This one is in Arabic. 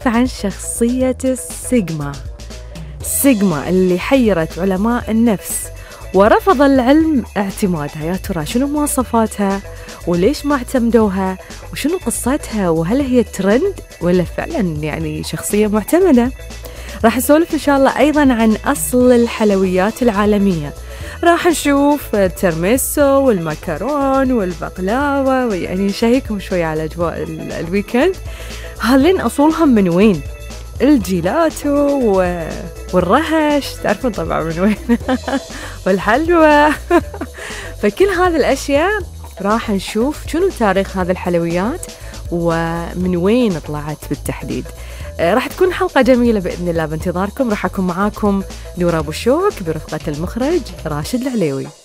نسولف عن شخصية السيجما. سيجما اللي حيرت علماء النفس ورفض العلم اعتمادها. يا ترى شنو مواصفاتها وليش ما اعتمدوها وشنو قصتها، وهل هي ترند ولا فعلا يعني شخصية معتمدة؟ راح نسولف إن شاء الله أيضا عن أصل الحلويات العالمية. راح نشوف الترميسو والماكارون والبقلاوة، ويعني نشيكم شوي على أجواء الويكند. هالين أصولهم من وين؟ الجيلاتو والرهش تعرفون طبعا من وين والحلوى فكل هذه الأشياء راح نشوف شنو تاريخ هذه الحلويات ومن وين طلعت بالتحديد. راح تكون حلقة جميلة بإذن الله، بانتظاركم. راح أكون معاكم نورة أبو شوك برفقة المخرج راشد العليوي.